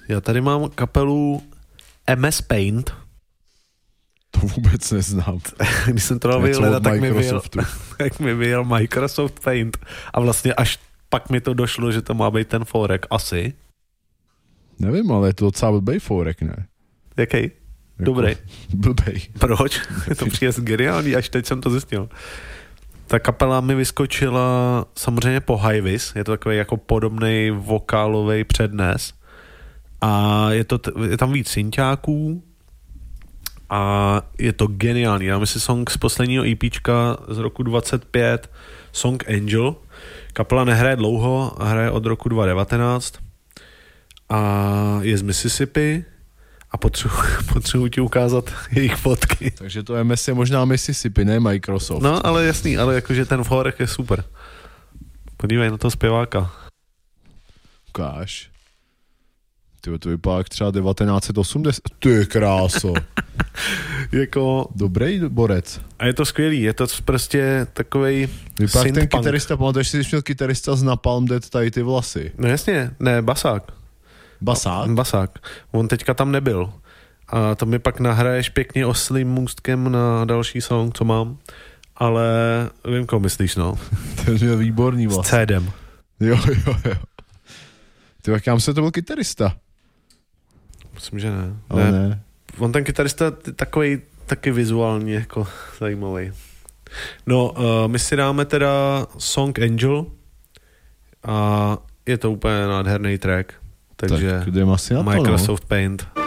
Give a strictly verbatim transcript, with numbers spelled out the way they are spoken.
Já tady mám kapelu M S Paint. To vůbec neznám. Když jsem to vyjel, tak mi vyjel, tak mi vyjel Microsoft Paint. A vlastně až pak mi to došlo, že to má být ten forek. Asi. Nevím, ale je to docela blbej forek, ne? Jaký? Jako Dobrý. Blbej. Proč? To přijde geniální, až teď jsem to zjistil. Ta kapela mi vyskočila samozřejmě po Highvis, je to takový jako podobný vokálový přednes a je, to, je tam víc synťáků a je to geniální. Dáme si song z posledního EPčka z roku dvacet pět, Song Angel. Kapela nehraje dlouho, hraje od roku dva tisíce devatenáct a je z Mississippi a potřebuji, potřebuji ti ukázat jejich fotky. Takže to M S je možná Mississippi, ne Microsoft. No, ale jasný, ale jakože ten forek je super. Podívej na toho zpěváka. Ukáž. Tyjo, to vypadá jak třeba devatenáct set osmdesát. Ty kráso. Jako... Dobrý borec. A je to skvělý, je to prostě takovej vypadá ten synth-punk. kytarista, pamatuješ si, když měl kytarista z Napalm Death tady ty vlasy? No jasně, ne, basák. Basák? Basák. On teďka tam nebyl. A to mi pak nahraješ pěkně oslým můstkem na další song, co mám. Ale vím, koho myslíš, no. Ten měl výborný vlas. S cédem. Jo, jo, jo. Ty, jak já myslím, to byl kytarista. Myslím, že ne. Ale ne. ne. On ten kytarista takovej taky vizuálně jako zajímavý. No, uh, my si dáme teda Song Angel a je to úplně nádherný track. Takže tak, asi na to, Microsoft no. Paint.